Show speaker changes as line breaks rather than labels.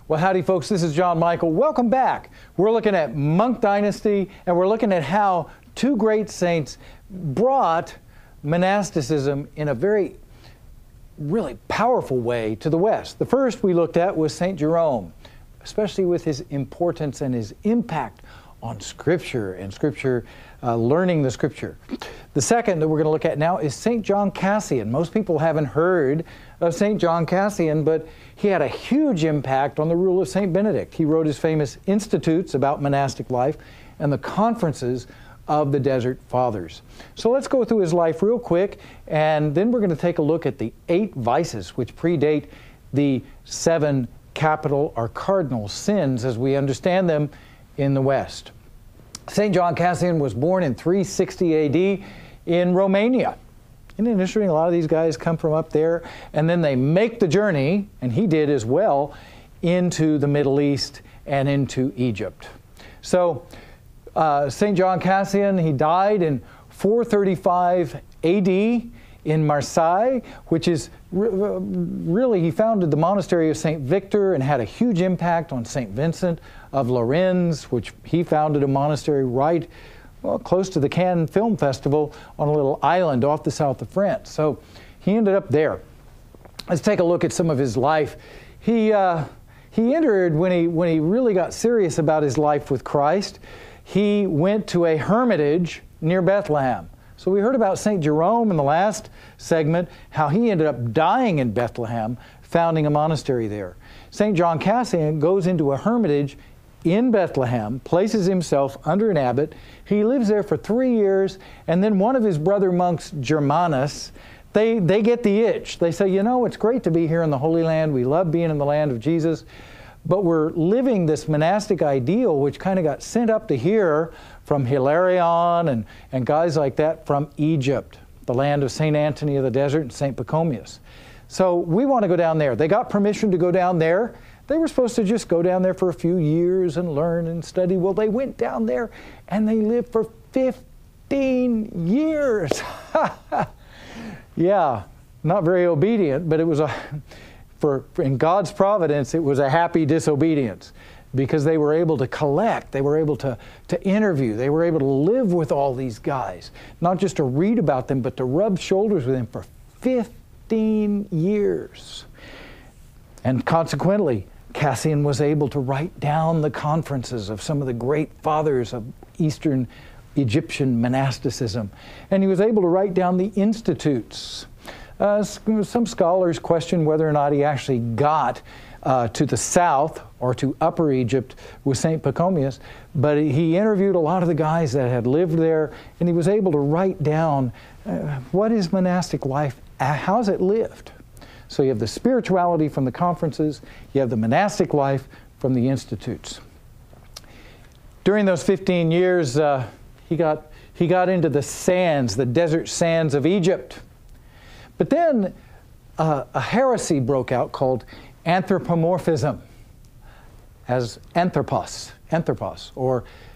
Well, howdy folks, this is John Michael. Welcome back. We're looking at Monk Dynasty, and we're looking at how two great saints brought monasticism in a very, really powerful way to the West. The first we looked at was St. Jerome, especially with his importance and his impact on Scripture and learning the Scripture. The second that we're going to look at now is St. John Cassian. Most people haven't heard of St. John Cassian, but he had a huge impact on the rule of St. Benedict. He wrote his famous Institutes about monastic life and the conferences of the Desert Fathers. So let's go through his life real quick, and then we're going to take a look at the 8 vices which predate the 7 capital or cardinal sins as we understand them in the West. St. John Cassian was born in 360 AD in Romania. Isn't it interesting? A lot of these guys come from up there, and then they make the journey, and he did as well, into the Middle East and into Egypt. So St. John Cassian, he died in 435 AD in Marseille, which is really, he founded the monastery of St. Victor and had a huge impact on St. Vincent of Lérins, which he founded a monastery right close to the Cannes Film Festival on a little island off the south of France. So he ended up there. Let's take a look at some of his life. He entered, when he really got serious about his life with Christ, he went to a hermitage near Bethlehem. So we heard about St. Jerome in the last segment, how he ended up dying in Bethlehem, founding a monastery there. St. John Cassian goes into a hermitage in Bethlehem, places himself under an abbot. He lives there for 3 years, and then one of his brother monks, Germanus, they get the itch. They say, you know, it's great to be here in the Holy Land. We love being in the land of Jesus, but we're living this monastic ideal, which kind of got sent up to here from Hilarion and guys like that from Egypt, the land of St. Anthony of the Desert and St. Pachomius. So we want to go down there. They got permission to go down there. They were supposed to just go down there for a few years and learn and study. Well, they went down there and they lived for 15 years. Yeah, not very obedient, but it was in God's providence, it was a happy disobedience, because they were able to collect, they were able to interview, they were able to live with all these guys, not just to read about them, but to rub shoulders with them for 15 years. And consequently, Cassian was able to write down the conferences of some of the great fathers of Eastern Egyptian monasticism. And he was able to write down the Institutes. Some scholars question whether or not he actually got to the south or to Upper Egypt with St. Pachomius, but he interviewed a lot of the guys that had lived there, and he was able to write down what is monastic life, how's it lived. So you have the spirituality from the conferences, you have the monastic life from the Institutes. During those 15 years, he got into the sands, the desert sands of Egypt. But then a heresy broke out called anthropomorphism, as anthropos, or